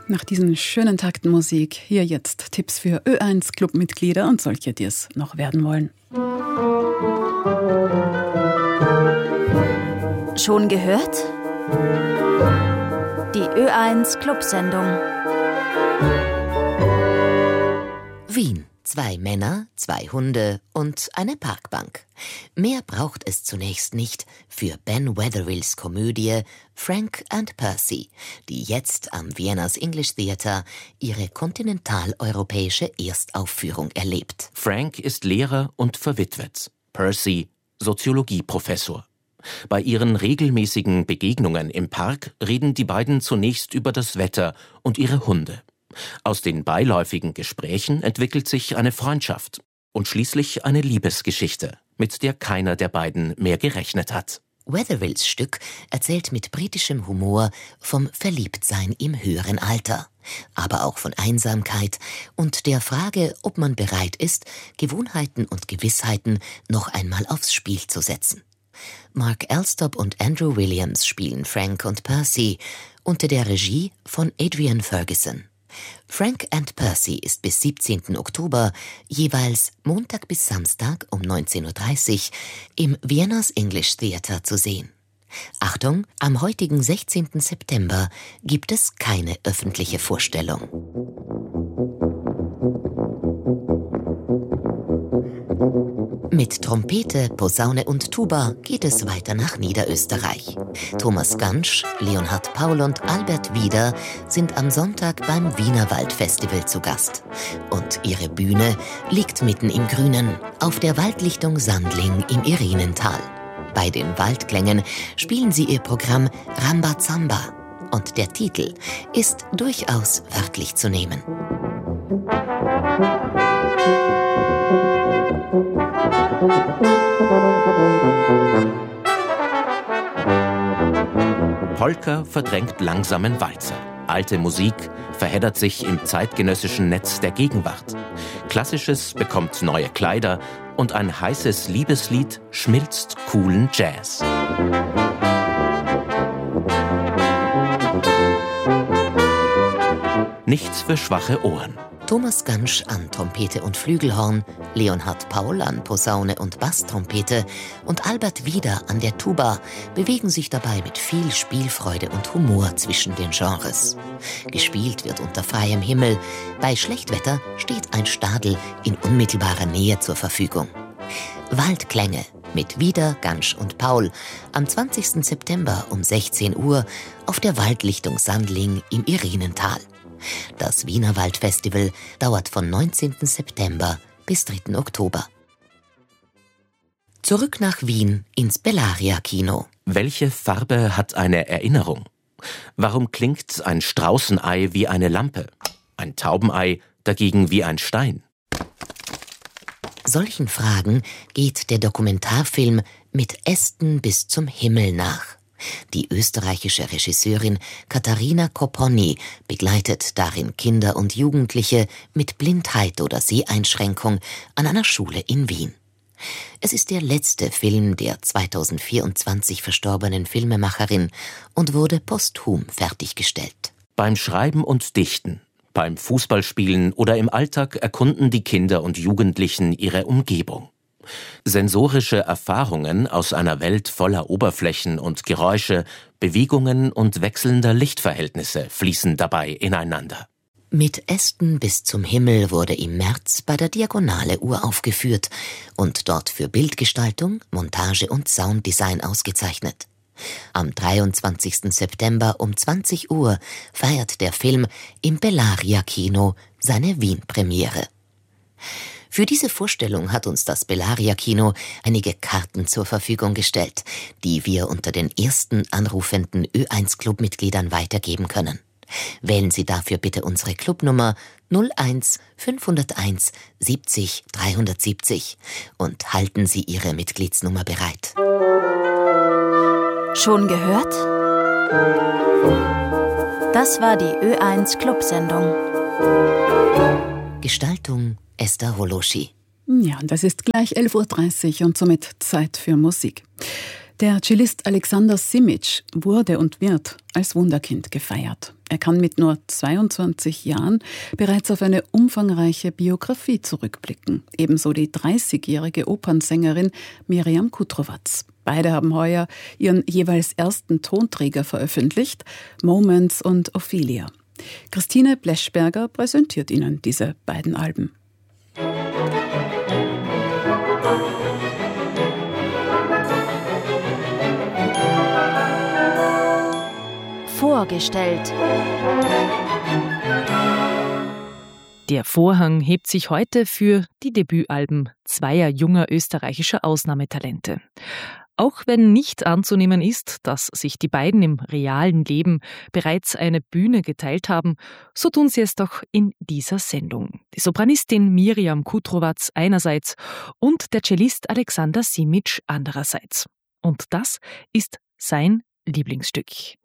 nach diesen schönen Takten Musik, hier jetzt Tipps für Ö1 Clubmitglieder und solche, die es noch werden wollen. Schon gehört? Die Ö1 Clubsendung. Wien. 2 Männer, 2 Hunde und eine Parkbank. Mehr braucht es zunächst nicht für Ben Wetherills Komödie Frank and Percy, die jetzt am Vienna's English Theatre ihre kontinentaleuropäische Erstaufführung erlebt. Frank ist Lehrer und verwitwet. Percy Soziologieprofessor. Bei ihren regelmäßigen Begegnungen im Park reden die beiden zunächst über das Wetter und ihre Hunde. Aus den beiläufigen Gesprächen entwickelt sich eine Freundschaft und schließlich eine Liebesgeschichte, mit der keiner der beiden mehr gerechnet hat. Wetherills Stück erzählt mit britischem Humor vom Verliebtsein im höheren Alter, aber auch von Einsamkeit und der Frage, ob man bereit ist, Gewohnheiten und Gewissheiten noch einmal aufs Spiel zu setzen. Mark Alsop und Andrew Williams spielen Frank und Percy unter der Regie von Adrian Ferguson. Frank and Percy ist bis 17. Oktober jeweils Montag bis Samstag um 19.30 Uhr im Vienna's English Theatre zu sehen. Achtung, am heutigen 16. September gibt es keine öffentliche Vorstellung. Mit Trompete, Posaune und Tuba geht es weiter nach Niederösterreich. Thomas Gansch, Leonhard Paul und Albert Wieder sind am Sonntag beim Wienerwald-Festival zu Gast. Und ihre Bühne liegt mitten im Grünen, auf der Waldlichtung Sandling im Irenental. Bei den Waldklängen spielen sie ihr Programm Rambazamba. Und der Titel ist durchaus wörtlich zu nehmen. Polka verdrängt langsamen Walzer. Alte Musik verheddert sich im zeitgenössischen Netz der Gegenwart. Klassisches bekommt neue Kleider und ein heißes Liebeslied schmilzt coolen Jazz. Nichts für schwache Ohren. Thomas Gansch an Trompete und Flügelhorn, Leonhard Paul an Posaune und Basstrompete und Albert Wieder an der Tuba bewegen sich dabei mit viel Spielfreude und Humor zwischen den Genres. Gespielt wird unter freiem Himmel. Bei Schlechtwetter steht ein Stadel in unmittelbarer Nähe zur Verfügung. Waldklänge mit Wieder, Gansch und Paul am 20. September um 16 Uhr auf der Waldlichtung Sandling im Irenental. Das Wienerwald-Festival dauert von 19. September bis 3. Oktober. Zurück nach Wien ins Bellaria-Kino. Welche Farbe hat eine Erinnerung? Warum klingt ein Straußenei wie eine Lampe? Ein Taubenei dagegen wie ein Stein? Solchen Fragen geht der Dokumentarfilm Mit Ästen bis zum Himmel nach. Die österreichische Regisseurin Katharina Kopponi begleitet darin Kinder und Jugendliche mit Blindheit oder Seheinschränkung an einer Schule in Wien. Es ist der letzte Film der 2024 verstorbenen Filmemacherin und wurde posthum fertiggestellt. Beim Schreiben und Dichten, beim Fußballspielen oder im Alltag erkunden die Kinder und Jugendlichen ihre Umgebung. Sensorische Erfahrungen aus einer Welt voller Oberflächen und Geräusche, Bewegungen und wechselnder Lichtverhältnisse fließen dabei ineinander. Mit Ästen bis zum Himmel wurde im März bei der Diagonale uraufgeführt und dort für Bildgestaltung, Montage und Sounddesign ausgezeichnet. Am 23. September um 20 Uhr feiert der Film im Bellaria-Kino seine Wien-Premiere. Für diese Vorstellung hat uns das Bellaria-Kino einige Karten zur Verfügung gestellt, die wir unter den ersten anrufenden Ö1-Clubmitgliedern weitergeben können. Wählen Sie dafür bitte unsere Clubnummer 01 501 70 370 und halten Sie Ihre Mitgliedsnummer bereit. Schon gehört? Das war die Ö1 Clubsendung. Gestaltung Esther Holoschi. Ja, und das ist gleich 11.30 Uhr und somit Zeit für Musik. Der Cellist Alexander Simic wurde und wird als Wunderkind gefeiert. Er kann mit nur 22 Jahren bereits auf eine umfangreiche Biografie zurückblicken. Ebenso die 30-jährige Opernsängerin Miriam Kutrovaz. Beide haben heuer ihren jeweils ersten Tonträger veröffentlicht, Moments und Ophelia. Christine Bleschberger präsentiert Ihnen diese beiden Alben. Vorgestellt. Der Vorhang hebt sich heute für die Debütalben zweier junger österreichischer Ausnahmetalente. Auch wenn nicht anzunehmen ist, dass sich die beiden im realen Leben bereits eine Bühne geteilt haben, so tun sie es doch in dieser Sendung. Die Sopranistin Miriam Kutrovaz einerseits und der Cellist Alexander Simic andererseits. Und das ist sein Lieblingsstück.